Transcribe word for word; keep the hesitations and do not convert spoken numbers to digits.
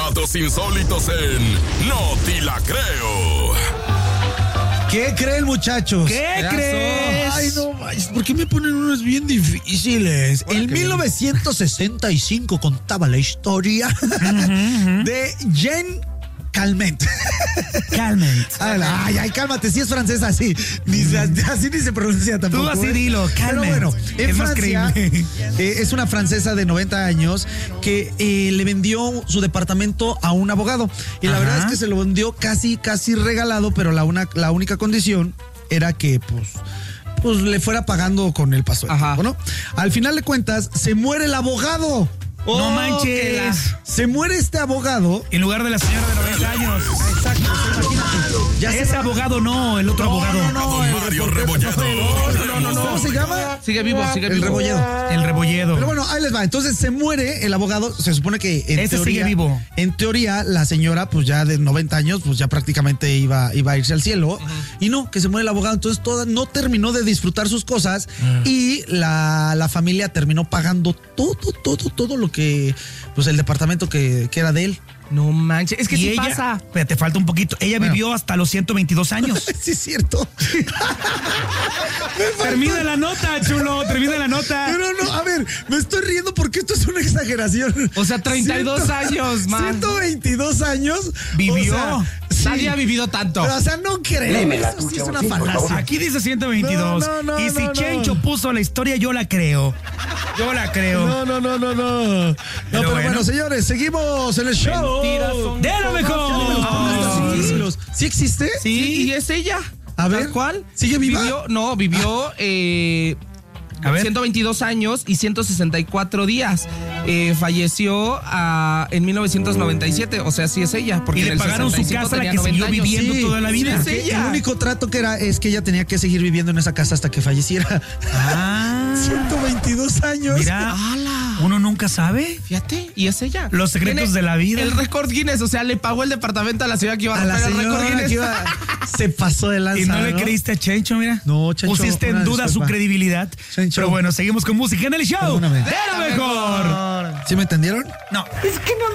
datos insólitos en No Te La Creo. ¿Qué creen, muchachos? ¿Qué crees? Ay, no manches, ¿por qué me ponen unos bien difíciles? En mil novecientos sesenta y cinco contaba la historia uh-huh, uh-huh. de Jeanne Calment. Calment. Ay, ay, cálmate, si es francesa, así. Ni se, así ni se pronuncia tampoco. Tú así dilo, Calment. Pero bueno, en es Francia eh, es una francesa de noventa años que eh, le vendió su departamento a un abogado. Y la Ajá. verdad es que se lo vendió casi, casi regalado, pero la, una, la única condición era que, pues... pues le fuera pagando con el paso del tiempo, ¿no? Al final de cuentas, se muere el abogado. Oh, no manches. La... Se muere este abogado. En lugar de la señora de noventa años. Exacto, imagínate. Ya Ese se... abogado no, el otro no, abogado. No, no, no. Mario Rebolledo. No, no, no. ¿Cómo se llama? Sigue vivo, sigue vivo. El Rebolledo. El Rebolledo. Pero bueno, ahí les va. Entonces se muere el abogado. Se supone que en Ese teoría, sigue vivo. En teoría, la señora, pues ya de noventa años, pues ya prácticamente iba, iba a irse al cielo. Uh-huh. Y no, que se muere el abogado. Entonces toda, no terminó de disfrutar sus cosas. Uh-huh. Y la, la familia terminó pagando todo, todo, todo lo que... pues el departamento que, que era de él. No manches, es que sí ella, pasa. Pero te falta un poquito. Ella bueno. vivió hasta los ciento veintidós años. Sí, es cierto. Termina la nota, chulo, termina la nota. Pero no, a ver, me estoy riendo porque esto es una exageración. O sea, treinta y dos ciento, años más. ciento veintidós años. Vivió. O sea, sí. Nadie ha vivido tanto. Pero, o sea, no creo. Eso sí es una falacia. Aquí dice ciento veintidós. No, no, no, y si no, Chencho no. puso la historia, yo la creo. Yo la creo. No, no, no, no, no. No, pero, pero bueno. bueno, señores, seguimos en el show. ¡De lo mejor! ¿Sí existe? Sí, y es ella. A ver, ¿cuál? ¿Sigue viva? Vivió, no, vivió eh, a ver. ciento veintidós años y ciento sesenta y cuatro días. Eh, falleció a, en mil novecientos noventa y siete, o sea, sí es ella. Porque y le pagaron su casa, la que siguió viviendo sí, toda la vida. Sí, es ella. El único trato que era es que ella tenía que seguir viviendo en esa casa hasta que falleciera. Ah. ciento veintidós años. Mira, ¡ala! Uno nunca sabe. Fíjate, y es ella. Los secretos Tiene de la vida. El récord Guinness, o sea, le pagó el departamento a la señora que iba a, a romper la el récord Guinness. Que iba, se pasó de lanza. Y no, ¿no? le creíste a Chencho, mira. No, Chencho. Pusiste en duda disculpa. su credibilidad. Chencho. Pero bueno, seguimos con música en el show. Perdóname. ¡De lo mejor! ¿Sí me entendieron? No. Es que no